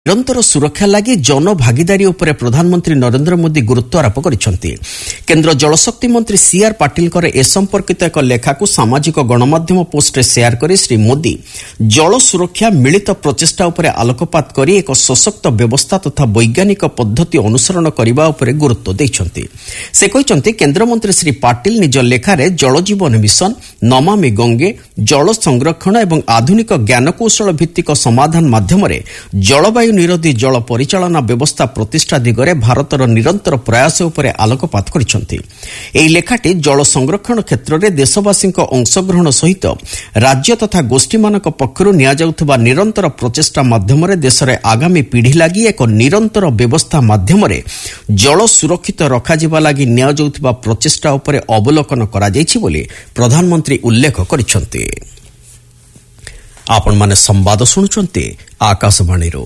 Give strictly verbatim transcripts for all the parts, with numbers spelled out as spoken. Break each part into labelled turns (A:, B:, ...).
A: ନିରନ୍ତର ସୁରକ୍ଷା ଲାଗି ଜନଭାଗିଦାରୀ ଉପରେ ପ୍ରଧାନମନ୍ତ୍ରୀ ନରେନ୍ଦ୍ର ମୋଦି ଗୁରୁତ୍ୱ ଆରୋପ କରିଛନ୍ତି। କେନ୍ଦ୍ର ଜଳଶକ୍ତି ମନ୍ତ୍ରୀ ସିଆର୍ ପାଟିଲଙ୍କର ଏ ସମ୍ପର୍କିତ ଏକ ଲେଖାକୁ ସାମାଜିକ ଗଣମାଧ୍ୟମ ପୋଷ୍ଟରେ ସେୟାର କରି ଶ୍ରୀ ମୋଦି ଜଳ ସୁରକ୍ଷା ମିଳିତ ପ୍ରଚେଷ୍ଟା ଉପରେ ଆଲୋକପାତ କରି ଏକ ସଶକ୍ତ ବ୍ୟବସ୍ଥା ତଥା ବୈଜ୍ଞାନିକ ପଦ୍ଧତି ଅନୁସରଣ କରିବା ଉପରେ ଗୁରୁତ୍ୱ ଦେଇଛନ୍ତି। ସେ କହିଛନ୍ତି କେନ୍ଦ୍ରମନ୍ତ୍ରୀ ଶ୍ରୀ ପାଟିଲ ନିଜ ଲେଖାରେ ଜଳଜୀବନ ମିଶନ, ନମାମି ଗଙ୍ଗେ, ଜଳ ସଂରକ୍ଷଣ ଏବଂ ଆଧୁନିକ ଜ୍ଞାନକୌଶଳ ଭିତ୍ତିକ ସମାଧାନ ମାଧ୍ୟମରେ ଜଳବାୟୁ ନିରୋଧୀ ଜଳ ପରିଚାଳନା ବ୍ୟବସ୍ଥା ପ୍ରତିଷ୍ଠା ଦିଗରେ ଭାରତର ନିରନ୍ତର ପ୍ରୟାସ ଉପରେ ଆଲୋକପାତ କରିଛନ୍ତି। ଏହି ଲେଖାଟି ଜଳ ସଂରକ୍ଷଣ କ୍ଷେତ୍ରରେ ଦେଶବାସୀଙ୍କ ଅଂଶଗ୍ରହଣ ସହିତ ରାଜ୍ୟ ତଥା ଗୋଷ୍ଠୀମାନଙ୍କ ପକ୍ଷରୁ ନିଆଯାଉଥିବା ନିରନ୍ତର ପ୍ରଚେଷ୍ଟା ମାଧ୍ୟମରେ ଦେଶରେ ଆଗାମୀ ପିଢ଼ି ଲାଗି ଏକ ନିରନ୍ତର ବ୍ୟବସ୍ଥା ମାଧ୍ୟମରେ ଜଳ ସୁରକ୍ଷିତ ରଖାଯିବା ଲାଗି ନିଆଯାଉଥିବା ପ୍ରଚେଷ୍ଟା ଉପରେ ଅବଲୋକନ କରାଯାଇଛି ବୋଲି ପ୍ରଧାନମନ୍ତ୍ରୀ ଉଲ୍ଲେଖ କରିଛନ୍ତି। ଆପଣମାନେ ସମ୍ବାଦ ଶୁଣୁଛନ୍ତି ଆକାଶବାଣୀରୁ।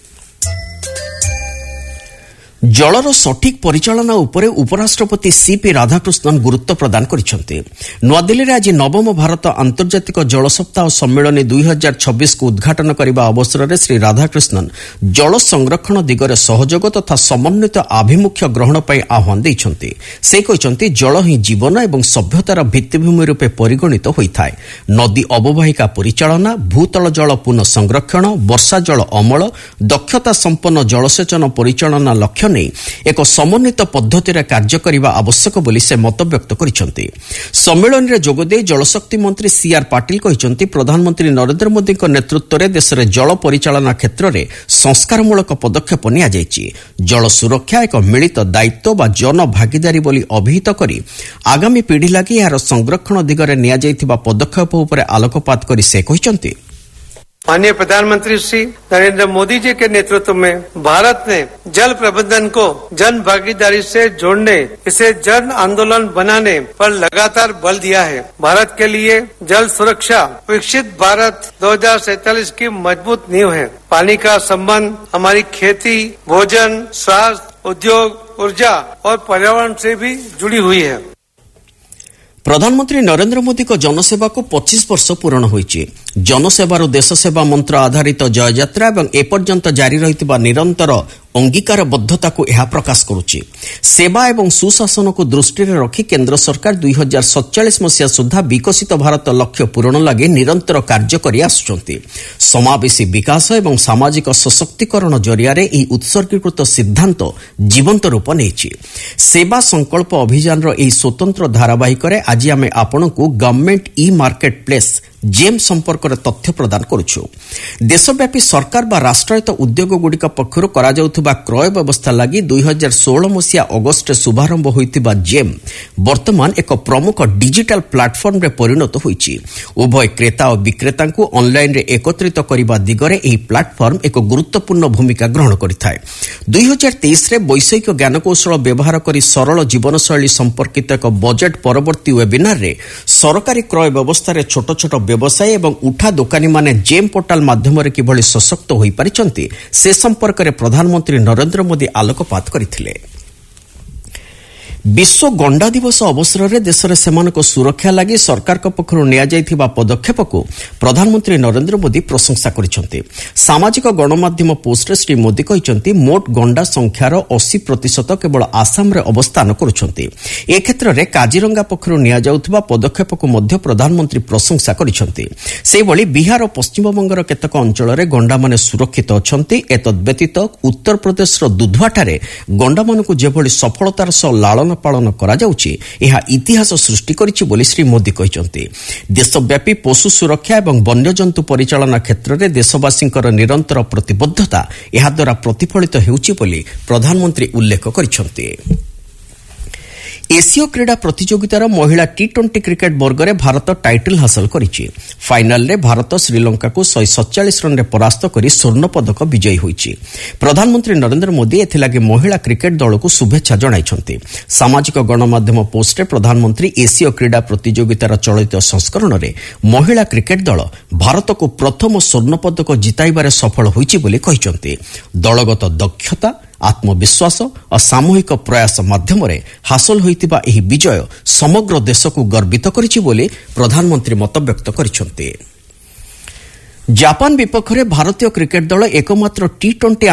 A: ଜଳର ସଠିକ୍ ପରିଚାଳନା ଉପରେ ଉପରାଷ୍ଟ୍ରପତି ସିପି ରାଧାକୃଷ୍ଣନ୍ ଗୁରୁତ୍ୱ ପ୍ରଦାନ କରିଛନ୍ତି। ନୂଆଦିଲ୍ଲୀରେ ଆଜି ନବମ ଭାରତ ଆନ୍ତର୍ଜାତିକ ଜଳ ସପ୍ତାହ ସମ୍ମିଳନୀ ଦୁଇ ହଜାର ଛବିଶକୁ ଉଦ୍ଘାଟନ କରିବା ଅବସରରେ ଶ୍ରୀ ରାଧାକୃଷ୍ଣନ୍ ଜଳ ସଂରକ୍ଷଣ ଦିଗରେ ସହଯୋଗ ତଥା ସମନ୍ୱିତ ଆଭିମୁଖ୍ୟ ଗ୍ରହଣ ପାଇଁ ଆହ୍ୱାନ ଦେଇଛନ୍ତି। ସେ କହିଛନ୍ତି ଜଳ ହିଁ ଜୀବନ ଏବଂ ସଭ୍ୟତାର ଭିତ୍ତିଭୂମି ରୂପେ ପରିଗଣିତ ହୋଇଥାଏ। ନଦୀ ଅବବାହିକା ପରିଚାଳନା, ଭୂତଳ ଜଳ ପୁନଃ ସଂରକ୍ଷଣ, ବର୍ଷା ଜଳ ଅମଳ, ଦକ୍ଷତା ସମ୍ପନ୍ନ ଜଳସେଚନ ପରିଚାଳନା ଲକ୍ଷ୍ୟ ନେଇ ଏକ ସମନ୍ୱିତ ପଦ୍ଧତିରେ କାର୍ଯ୍ୟ କରିବା ଆବଶ୍ୟକ ବୋଲି ସେ ମତବ୍ୟକ୍ତ କରିଛନ୍ତି। ସମ୍ମିଳନୀରେ ଯୋଗଦେଇ ଜଳଶକ୍ତି ମନ୍ତ୍ରୀ ସିଆର୍ ପାଟିଲ କହିଛନ୍ତି ପ୍ରଧାନମନ୍ତ୍ରୀ ନରେନ୍ଦ୍ର ମୋଦିଙ୍କ ନେତୃତ୍ୱରେ ଦେଶରେ ଜଳ ପରିଚାଳନା କ୍ଷେତ୍ରରେ ସଂସ୍କାରମୂଳକ ପଦକ୍ଷେପ ନିଆଯାଇଛି। ଜଳ ସୁରକ୍ଷା ଏକ ମିଳିତ ଦାୟିତ୍ୱ ବା ଜନଭାଗିଦାରୀ ବୋଲି ଅଭିହିତ କରି ଆଗାମୀ ପିଢ଼ି ଲାଗି ଏହାର ସଂରକ୍ଷଣ ଦିଗରେ ନିଆଯାଇଥିବା ପଦକ୍ଷେପ ଉପରେ ଆଲୋକପାତ କରି ସେ କହିଛନ୍ତି
B: माननीय प्रधानमंत्री श्री नरेंद्र मोदी जी के नेतृत्व में भारत ने जल प्रबंधन को जन भागीदारी से जोड़ने, इसे जन आंदोलन बनाने पर लगातार बल दिया है। भारत के लिए जल सुरक्षा विकसित भारत दो हज़ार सैंतालीस की मजबूत नींव है। पानी का संबंध हमारी खेती, भोजन, स्वास्थ्य, उद्योग, ऊर्जा और पर्यावरण से भी जुड़ी हुई है।
A: ପ୍ରଧାନମନ୍ତ୍ରୀ ନରେନ୍ଦ୍ର ମୋଦିଙ୍କ ଜନସେବାକୁ ପଚିଶ ବର୍ଷ ପୂରଣ ହୋଇଛି। ଜନସେବାରୁ ଦେଶସେବା ମନ୍ତ୍ର ଆଧାରିତ ଜୟଯାତ୍ରା ଏବଂ ଏପର୍ଯ୍ୟନ୍ତ ଜାରି ରହିଥିବା ନିରନ୍ତର ଅଙ୍ଗୀକାରବଦ୍ଧତାକୁ ଏହା ପ୍ରକାଶ କରୁଛି। ସେବା ଏବଂ ସୁଶାସନକୁ ଦୃଷ୍ଟିରେ ରଖି କେନ୍ଦ୍ର ସରକାର ଦୁଇ ହଜାର ସତଚାଳିଶ ମସିହା ସୁଦ୍ଧା ବିକଶିତ ଭାରତ ଲକ୍ଷ୍ୟ ପୂରଣ ଲାଗି ନିରନ୍ତର କାର୍ଯ୍ୟ କରି ଆସୁଛନ୍ତି। ସମାବେଶୀ ବିକାଶ ଏବଂ ସାମାଜିକ ସଶକ୍ତିକରଣ ଜରିଆରେ ଏହି ଉତ୍ସର୍ଗୀକୃତ ସିଦ୍ଧାନ୍ତ ଜୀବନ୍ତ ରୂପ ନେଇଛି। ସେବା ସଂକଳ୍ପ ଅଭିଯାନର ଏହି ସ୍ୱତନ୍ତ୍ର ଧାରାବାହିକରେ ଆଜି ଆମେ ଆପଣଙ୍କୁ ଗଭର୍ଣ୍ଣମେଣ୍ଟ ଇ ମାର୍କେଟ ପ୍ଲେସ୍ ଜେମ୍ ସମ୍ପର୍କରେ ତଥ୍ୟ ପ୍ରଦାନ କରୁଛୁ। ଦେଶବ୍ୟାପୀ ସରକାର ବା ରାଷ୍ଟ୍ରାୟତ୍ତ ଉଦ୍ୟୋଗଗୁଡ଼ିକ ପକ୍ଷରୁ କରାଯାଉଥିବା କ୍ରୟ ବ୍ୟବସ୍ଥା ଲାଗି ଦୁଇ ହଜାର ଷୋହଳ ମସିହା ଅଗଷ୍ଟରେ ଶୁଭାରମ୍ଭ ହୋଇଥିବା ଜେମ୍ ବର୍ତ୍ତମାନ ଏକ ପ୍ରମୁଖ ଡିଜିଟାଲ ପ୍ଲାଟଫର୍ମରେ ପରିଣତ ହୋଇଛି। ଉଭୟ କ୍ରେତା ଓ ବିକ୍ରେତାଙ୍କୁ ଅନ୍ଲାଇନ୍ରେ ଏକତ୍ରିତ କରିବା ଦିଗରେ ଏହି ପ୍ଲାଟଫର୍ମ ଏକ ଗୁରୁତ୍ୱପୂର୍ଣ୍ଣ ଭୂମିକା ଗ୍ରହଣ କରିଥାଏ। ଦୁଇ ହଜାର ତେଇଶରେ ବୈଷୟିକ ଜ୍ଞାନକୌଶଳ ବ୍ୟବହାର କରି ସରଳ ଜୀବନଶୈଳୀ ସମ୍ପର୍କିତ ଏକ ବଜେଟ୍ ପରବର୍ତ୍ତୀ ୱେବିନାରରେ ସରକାରୀ କ୍ରୟ ବ୍ୟବସ୍ଥାରେ ଛୋଟ ଛୋଟ ବ୍ୟବସାୟୀ ଏବଂ ଉଠା ଦୋକାନୀମାନେ ଜେମ୍ ପୋର୍ଟାଲ ମାଧ୍ୟମରେ କିଭଳି ସଶକ୍ତ ହୋଇପାରିଛନ୍ତି ସେ ସମ୍ପର୍କରେ ପ୍ରଧାନମନ୍ତ୍ରୀ ନରେନ୍ଦ୍ର ମୋଦି ଆଲୋକପାତ କରିଥିଲେ। ବିଶ୍ୱ ଗଣ୍ଡା ଦିବସ ଅବସରରେ ଦେଶରେ ସେମାନଙ୍କ ସୁରକ୍ଷା ଲାଗି ସରକାରଙ୍କ ପକ୍ଷରୁ ନିଆଯାଇଥିବା ପଦକ୍ଷେପକୁ ପ୍ରଧାନମନ୍ତ୍ରୀ ନରେନ୍ଦ୍ର ମୋଦି ପ୍ରଶଂସା କରିଛନ୍ତି। ସାମାଜିକ ଗଣମାଧ୍ୟମ ପୋଷ୍ଟରେ ଶ୍ରୀ ମୋଦି କହିଛନ୍ତି ମୋଟ ଗଣ୍ଡା ସଂଖ୍ୟାର ଅଶୀ ପ୍ରତିଶତ କେବଳ ଆସାମରେ ଅବସ୍ଥାନ କରୁଛନ୍ତି। ଏ କ୍ଷେତ୍ରରେ କାଜିରଙ୍ଗା ପକ୍ଷରୁ ନିଆଯାଉଥିବା ପଦକ୍ଷେପକୁ ମଧ୍ୟ ପ୍ରଧାନମନ୍ତ୍ରୀ ପ୍ରଶଂସା କରିଛନ୍ତି। ସେହିଭଳି ବିହାର ଓ ପଶ୍ଚିମବଙ୍ଗର କେତେକ ଅଞ୍ଚଳରେ ଗଣ୍ଡାମାନେ ସୁରକ୍ଷିତ ଅଛନ୍ତି। ଏତଦ୍ବ୍ୟତୀତ ଉତ୍ତରପ୍ରଦେଶର ଦୁଧୱାଠାରେ ଗଣ୍ଡାମାନଙ୍କୁ ଯେଭଳି ସଫଳତାର ସହ ଲାଳନ ପାଳନ କରାଯାଉଛି ଏହା ଇତିହାସ ସୃଷ୍ଟି କରିଛି ବୋଲି ଶ୍ରୀ ମୋଦି କହିଛନ୍ତି। ଦେଶବ୍ୟାପୀ ପଶୁ ସୁରକ୍ଷା ଏବଂ ବନ୍ୟଜନ୍ତୁ ପରିଚାଳନା କ୍ଷେତ୍ରରେ ଦେଶବାସୀଙ୍କର ନିରନ୍ତର ପ୍ରତିବଦ୍ଧତା ଏହାଦ୍ୱାରା ପ୍ରତିଫଳିତ ହେଉଛି ବୋଲି ପ୍ରଧାନମନ୍ତ୍ରୀ ଉଲ୍ଲେଖ କରିଛନ୍ତି। ଏସୀୟ କ୍ରୀଡ଼ା ପ୍ରତିଯୋଗିତାର ମହିଳା ଟି ଟ୍ୱେଣ୍ଟି କ୍ରିକେଟ୍ ବର୍ଗରେ ଭାରତ ଟାଇଟଲ ହାସଲ କରିଛି। ଫାଇନାଲରେ ଭାରତ ଶ୍ରୀଲଙ୍କାକୁ ଶହେ ସତଚାଳିଶ ରନ୍ରେ ପରାସ୍ତ କରି ସ୍ୱର୍ଣ୍ଣପଦକ ବିଜୟୀ ହୋଇଛି। ପ୍ରଧାନମନ୍ତ୍ରୀ ନରେନ୍ଦ୍ର ମୋଦି ଏଥିଲାଗି ମହିଳା କ୍ରିକେଟ୍ ଦଳକୁ ଶୁଭେଚ୍ଛା ଜଣାଇଛନ୍ତି। ସାମାଜିକ ଗଣମାଧ୍ୟମ ପୋଷ୍ଟରେ ପ୍ରଧାନମନ୍ତ୍ରୀ ଏସୀୟ କ୍ରୀଡ଼ା ପ୍ରତିଯୋଗିତାର ଚଳିତ ସଂସ୍କରଣରେ ମହିଳା କ୍ରିକେଟ୍ ଦଳ ଭାରତକୁ ପ୍ରଥମ ସ୍ୱର୍ଣ୍ଣପଦକ ଜିତାଇବାରେ ସଫଳ ହୋଇଛି ବୋଲି କହିଛନ୍ତି। ଦଳଗତ ଦକ୍ଷତା, ଆତ୍ମବିଶ୍ୱାସ ଓ ସାମୂହିକ ପ୍ରୟାସ ମାଧ୍ୟମରେ ହାସଲ ହୋଇଥିବା ଏହି ବିଜୟ ସମଗ୍ର ଦେଶକୁ ଗର୍ବିତ କରିଛି ବୋଲି ପ୍ରଧାନମନ୍ତ୍ରୀ ମତବ୍ୟକ୍ତ କରିଛନ୍ତି। ଜାପାନ ବିପକ୍ଷରେ ଭାରତୀୟ କ୍ରିକେଟ ଦଳ ଏକମାତ୍ର ଟି ଟ୍ୱେଣ୍ଟି